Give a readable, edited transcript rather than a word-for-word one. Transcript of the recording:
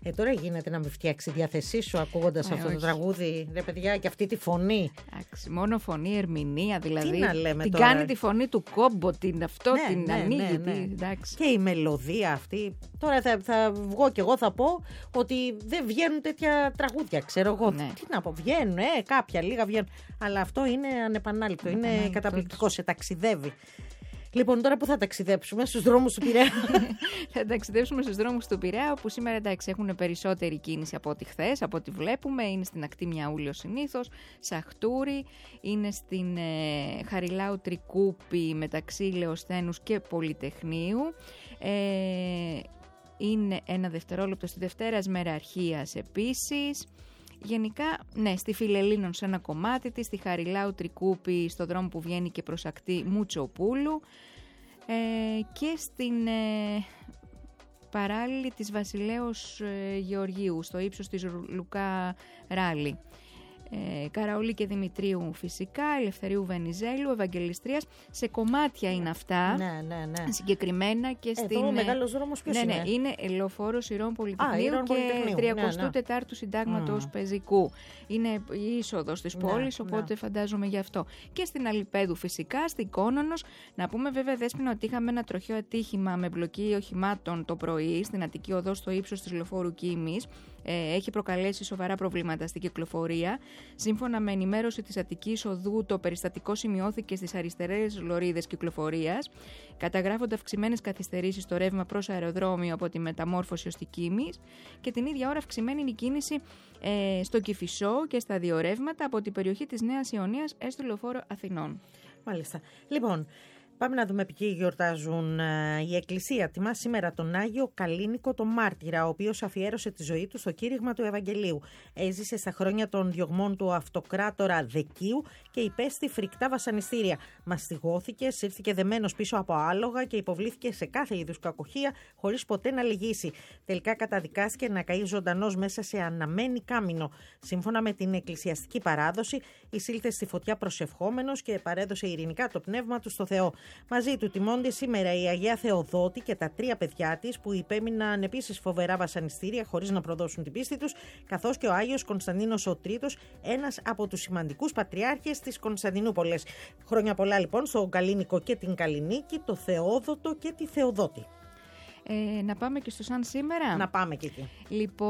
Τώρα γίνεται να με φτιάξει η διάθεσή σου ακούγοντας αυτό το τραγούδι, ρε παιδιά, και αυτή τη φωνή. Εντάξει, μόνο φωνή, ερμηνεία, δηλαδή. Τι να λέμε την τώρα. κάνει τη φωνή του κόμπο, την αυτό, την ανοίγει. Και η μελωδία αυτή. Τώρα θα βγω και εγώ θα πω ότι δεν βγαίνουν τέτοια τραγούδια, ξέρω εγώ. Ναι. Τι να πω, βγαίνουν, κάποια λίγα βγαίνουν. Αλλά αυτό είναι ανεπανάληπτο, είναι καταπληκτικό, σε ταξιδεύει. Λοιπόν, τώρα που θα ταξιδέψουμε στους δρόμους του Πειραιά. Θα ταξιδέψουμε στους δρόμους του Πειραιά, όπου σήμερα εντάξει έχουν περισσότερη κίνηση από ό,τι χθες, από ό,τι βλέπουμε. Είναι στην ακτή Μιαούλιο συνήθως, Σαχτούρη, είναι στην Χαριλάου Τρικούπη μεταξύ Λεοσθένους και Πολυτεχνείου. Είναι ένα δευτερόλεπτο στη Δευτέρας Μεραρχίας επίσης. Γενικά, ναι, στη Φιλελλήνων σε ένα κομμάτι της, στη Χαριλάου Τρικούπη στο δρόμο που βγαίνει και προς ακτή Μουτσοπούλου και στην παράλληλη της Βασιλέως Γεωργίου, στο ύψος της Λουκά Ράλη. Καραολί και Δημητρίου φυσικά, Ελευθερίου Βενιζέλου, Ευαγγελιστρίας, σε κομμάτια είναι αυτά. Ναι. Συγκεκριμένα και στην. Εδώ ο μεγάλος δρόμος ποιος είναι? Ναι, είναι Λεωφόρος Ηρών Πολυτεχνείου και 34ου Συντάγματος Πεζικού. Είναι η είσοδος της πόλης, οπότε φαντάζομαι γι' αυτό. Και στην Αλιπέδου φυσικά, στην Κόνονος. Να πούμε βέβαια, Δέσποινα, ότι είχαμε ένα τροχαίο ατύχημα με μπλοκή οχημάτων το πρωί στην Αττική Οδό στο ύψος της Λεωφόρου Κίμης. Έχει προκαλέσει σοβαρά προβλήματα στην κυκλοφορία. Σύμφωνα με ενημέρωση της Αττικής Οδού, το περιστατικό σημειώθηκε στις αριστερές λωρίδες κυκλοφορίας. Καταγράφονται αυξημένες καθυστερήσεις στο ρεύμα προς αεροδρόμιο από τη Μεταμόρφωση ως τη Κίμης και την ίδια ώρα αυξημένη είναι η κίνηση στο Κηφισό και στα δύο ρεύματα από την περιοχή της Νέας Ιωνίας έως το Λεωφόρο Αθηνών. Μάλιστα. Λοιπόν, πάμε να δούμε ποιοι γιορτάζουν. Η Εκκλησία τιμά σήμερα τον Άγιο Καλίνικο τον Μάρτυρα, ο οποίος αφιέρωσε τη ζωή του στο κήρυγμα του Ευαγγελίου. Έζησε στα χρόνια των διωγμών του αυτοκράτορα Δεκίου και υπέστη φρικτά βασανιστήρια. Μαστιγώθηκε, σύρθηκε δεμένος πίσω από άλογα και υποβλήθηκε σε κάθε είδους κακοχεία χωρίς ποτέ να λυγίσει. Τελικά καταδικάστηκε να καεί ζωντανός μέσα σε αναμένη κάμινο. Σύμφωνα με την εκκλησιαστική παράδοση, εισήλθε στη φωτιά προσευχόμενος και παρέδωσε ειρηνικά το πνεύμα του στο Θεό. Μαζί του τιμώνται σήμερα η Αγία Θεοδότη και τα τρία παιδιά της, που υπέμειναν επίσης φοβερά βασανιστήρια χωρίς να προδώσουν την πίστη τους, καθώς και ο Άγιος Κωνσταντίνος ο Τρίτος, ένας από τους σημαντικούς πατριάρχες της Κωνσταντινούπολης. Χρόνια πολλά λοιπόν στον Καλίνικο και την Καλινίκη, το Θεόδοτο και τη Θεοδότη. Να πάμε και στο σαν σήμερα. Να πάμε και εκεί. Λοιπόν,